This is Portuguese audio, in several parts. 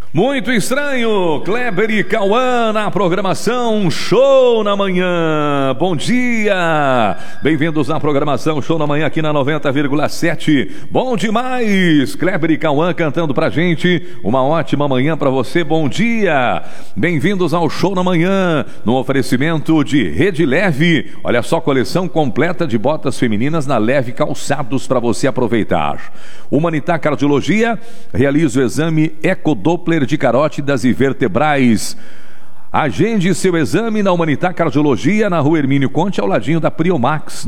Muito estranho, Kleber e Cauã na programação Show na Manhã. Bom dia, bem-vindos na programação Show na Manhã aqui na 90,7. Bom demais, Kleber e Cauã cantando pra gente. Uma ótima manhã pra você, bom dia. Bem-vindos ao Show na Manhã, no oferecimento de Rede Leve. Olha só, coleção completa de botas femininas na Leve Calçados para você aproveitar. Humanitar Cardiologia, realiza o exame Ecodoppler de carótidas e vertebrais. Agende seu exame na Humanitar Cardiologia, na Rua Hermínio Conte, ao ladinho da Priomax,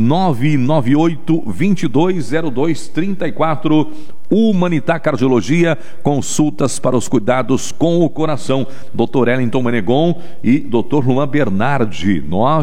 998-220234. Humanitar Cardiologia, consultas para os cuidados com o coração. Dr. Ellington Menegon e Dr. Luan Bernardi,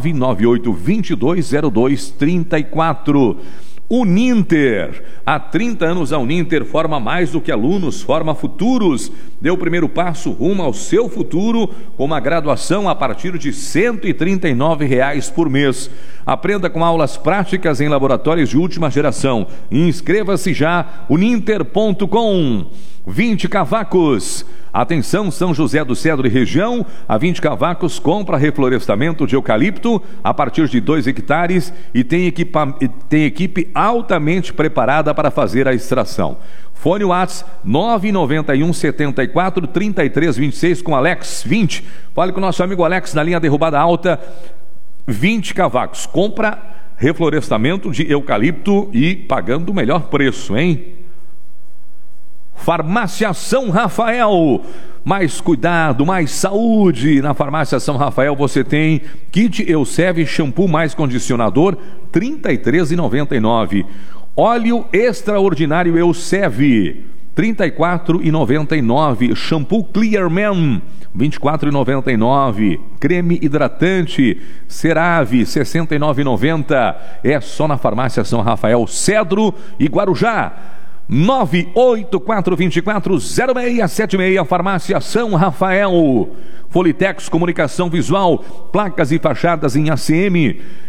998-220234. Uninter, há 30 anos a Uninter forma mais do que alunos, forma futuros. Dê o primeiro passo rumo ao seu futuro com uma graduação a partir de R$ 139 por mês. Aprenda com aulas práticas em laboratórios de última geração. Inscreva-se já, uninter.com. 20 Cavacos. Atenção, São José do Cedro e região, a 20 Cavacos compra reflorestamento de eucalipto a partir de 2 hectares e tem equipe altamente preparada para fazer a extração. Fone WhatsApp 991 74 33 26 com Alex 20. Fale com o nosso amigo Alex na linha Derrubada Alta. 20 Cavacos, compra reflorestamento de eucalipto e pagando o melhor preço, hein? Farmácia São Rafael, mais cuidado, mais saúde. Na Farmácia São Rafael você tem kit Elseve shampoo mais condicionador, R$ 33,99. Óleo extraordinário Elseve, R$ 34,99. Shampoo Clearman, R$ 24,99. Creme hidratante CeraVe, R$ 69,90. É só na Farmácia São Rafael, Cedro e Guarujá. 984240676, Farmácia São Rafael. Folitex Comunicação Visual, placas e fachadas em ACM.